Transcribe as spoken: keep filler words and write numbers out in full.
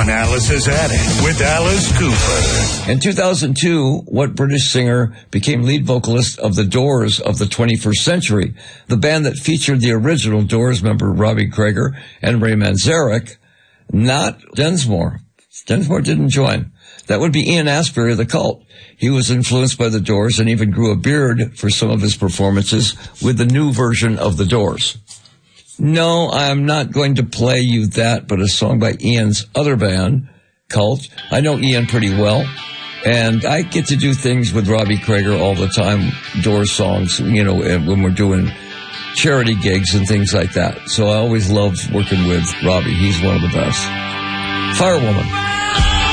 on Alice's Attic with Alice Cooper. In two thousand two, what British singer became lead vocalist of The Doors of the twenty-first century? The band that featured the original Doors member Robbie Krieger and Ray Manzarek, not Densmore. Densmore didn't join. That would be Ian Astbury of The Cult. He was influenced by The Doors and even grew a beard for some of his performances with the new version of The Doors. No, I'm not going to play you that, but a song by Ian's other band, Cult. I know Ian pretty well, and I get to do things with Robbie Krieger all the time, Doors songs, you know, when we're doing charity gigs and things like that. So I always love working with Robbie. He's one of the best. Firewoman.